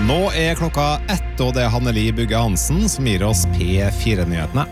Nå klokka 1, og det Hanneli Bugge Hansen som gir oss P4-nyhetene.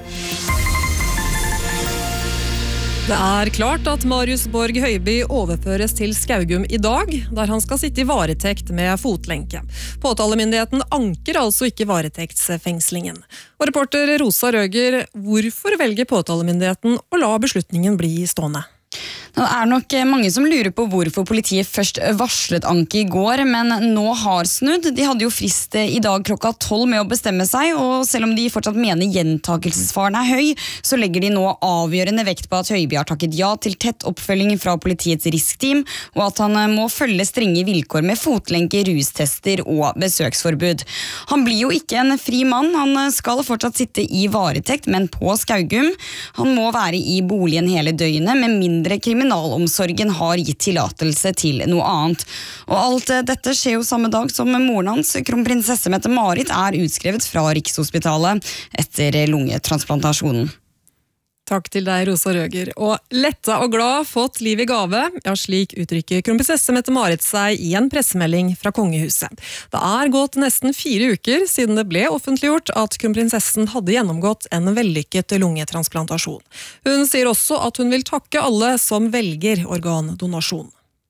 Det klart at Marius Borg Høiby overføres til Skaugum i dag, der han skal sitte i varetekt med fotlenke. Påtalemyndigheten anker altså ikke varetektsfengslingen. Og reporter Rosa Røger, hvorfor velger påtalemyndigheten å la beslutningen bli stående? Det nok mange som lurer på hvorfor politiet først varslet anke i går, men nå har snudd. De hadde jo frist i dag klokka 12 med å bestemme seg, og selv om de fortsatt mener gjentakelsesfaren høy, så legger de nå avgjørende vekt på at Høiby har takket ja til tett oppfølging fra politiets riskteam, og at han må følge strenge vilkår med fotlenke, rustester og besøksforbud. Han blir jo ikke en fri mann, han skal fortsatt sitte i varetekt, men på Skaugum. Han må være i boligen hele døgnet, med mindre kriminalomsorgen har gitt tillatelse til noe annet. Og alt dette skjer jo samme dag som moren hans, kronprinsesse Mette-Marit, utskrevet fra Rikshospitalet etter lungetransplantasjonen. Takk til deg, Rosa Røger. Og letta og glad, fått liv i gave. Ja, slik uttrykker kronprinsesse Mette-Marit seg i en pressemelding fra kongehuset. Det gått nesten 4 uker siden det ble offentliggjort at kronprinsessen hadde gjennomgått en vellykket lungetransplantasjon. Hun sier også at hun vil takke alle som velger organdonasjon.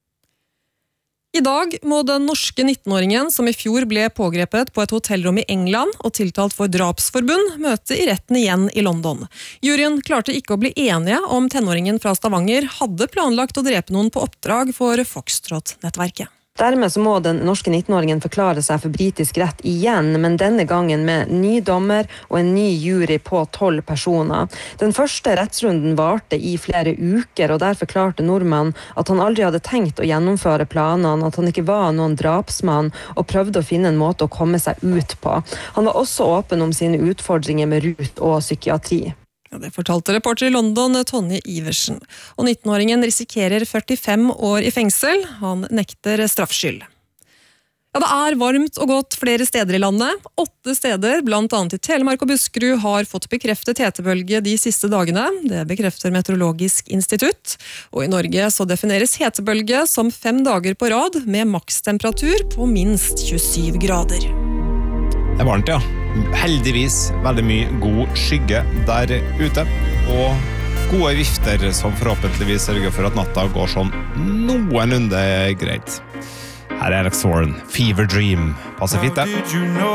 I dag må den norske 19-åringen som i fjor ble pågrepet på et hotellrom i England og tiltalt for drapsforbund, møte i retten igjen i London. Juryen klarte ikke å bli enige om tenåringen fra Stavanger hadde planlagt å drepe noen på oppdrag for Foxtrot-nettverket. Dermed så må den norske 19-åringen forklare seg for britisk rett igjen, men denne gangen med ny dommer og en ny jury på 12 personer. Den første rettsrunden varte i flere uker, og der forklarte nordmannen at han aldri hadde tenkt å gjennomføre planene, at han ikke var noen drapsmann, og prøvde å finne en måte å komme seg ut på. Han var også åpen om sine utfordringer med rus og psykiatri. Ja, det fortalte reporter i London, Tonje Iversen. Og 19-åringen risikerer 45 år i fengsel. Han nekter straffskyld. Ja, det varmt og godt flere steder i landet. 8 steder, blant annet i Telemark og Buskerud, har fått bekreftet hetebølge de siste dagene. Det bekrefter Meteorologisk institutt. Og i Norge så defineres hetebølge som 5 dager på rad med makstemperatur på minst 27 grader. Det varmt, ja. Heldigvis veldig mye god skygge der ute, og gode vifter som forhåpentligvis sørger for at natta går sånn noenlunde greit. Her Alex Warren, Fever Dream. Passer fint, det.